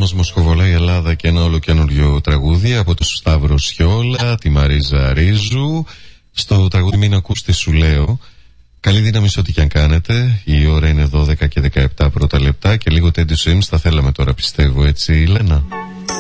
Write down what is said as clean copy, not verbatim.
μας Μοσχοβολάει η Ελλάδα και ένα όλο καινούριο τραγούδι από τον Σταύρο Σιόλα, τη Μαρίζα Ρίζου. Στο τραγούδι Μην ακούς τι σου λέω. Καλή δύναμη σε ό,τι και αν κάνετε. Η ώρα είναι 12 και 17 πρώτα λεπτά και λίγο Teddy Swims θα θέλαμε τώρα, πιστεύω, έτσι Λένα.